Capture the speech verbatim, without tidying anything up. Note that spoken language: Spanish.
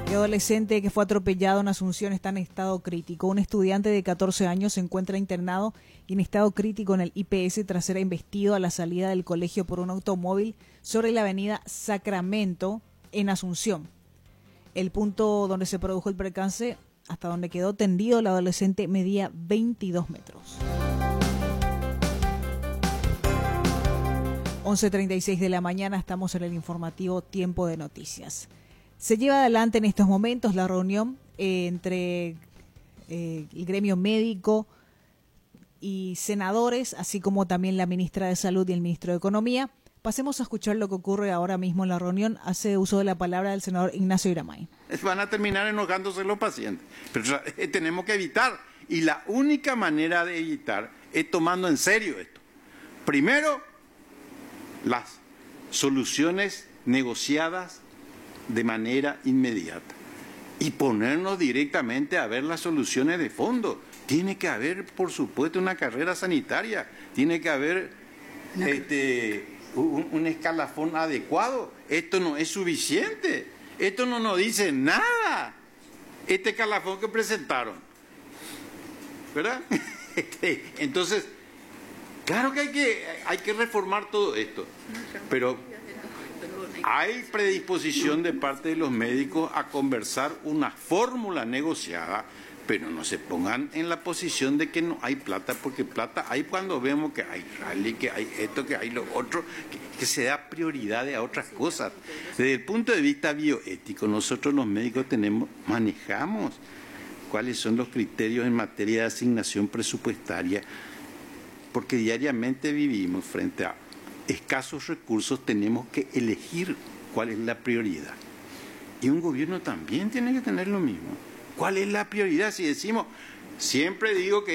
El adolescente que fue atropellado en Asunción está en estado crítico. Un estudiante de catorce años se encuentra internado y en estado crítico en el I P S tras ser embestido a la salida del colegio por un automóvil sobre la avenida Sacramento en Asunción. El punto donde se produjo el percance, hasta donde quedó tendido el adolescente, medía veintidós metros. once treinta y seis de la mañana, estamos en el informativo Tiempo de Noticias. Se lleva adelante en estos momentos la reunión eh, entre eh, el gremio médico y senadores, así como también la ministra de Salud y el ministro de Economía. Pasemos a escuchar lo que ocurre ahora mismo en la reunión. Hace uso de la palabra del senador Ignacio Iramay. Van a terminar enojándose los pacientes, pero eh, tenemos que evitar, y la única manera de evitar es tomando en serio esto. Primero, las soluciones negociadas de manera inmediata y ponernos directamente a ver las soluciones de fondo. Tiene que haber, por supuesto, una carrera sanitaria, tiene que haber este, un, un escalafón adecuado. Esto no es suficiente, esto no nos dice nada, este escalafón que presentaron, ¿verdad? Entonces, claro que hay que, hay que reformar todo esto, pero hay predisposición de parte de los médicos a conversar una fórmula negociada, pero no se pongan en la posición de que no hay plata, porque plata hay cuando vemos que hay rally, que hay esto, que hay lo otro, que, que se da prioridad a otras cosas. Desde el punto de vista bioético, nosotros los médicos tenemos, manejamos cuáles son los criterios en materia de asignación presupuestaria, porque diariamente vivimos frente a escasos recursos, tenemos que elegir cuál es la prioridad. Y un gobierno también tiene que tener lo mismo. ¿Cuál es la prioridad? Si decimos, siempre digo que